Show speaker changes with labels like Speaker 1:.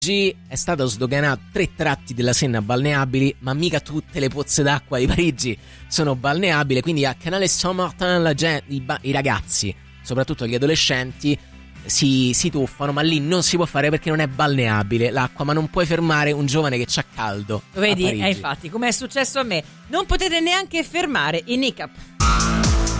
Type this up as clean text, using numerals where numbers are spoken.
Speaker 1: è stato sdoganato 3 tratti della Senna balneabili, ma mica tutte le pozze d'acqua di Parigi sono balneabili, quindi a Canale Saint-Martin i ragazzi, soprattutto gli adolescenti, si tuffano, ma lì non si può fare perché non è balneabile l'acqua, ma non puoi fermare un giovane che c'ha caldo.
Speaker 2: Vedi, infatti, come è successo a me, non potete neanche fermare i Nick Up.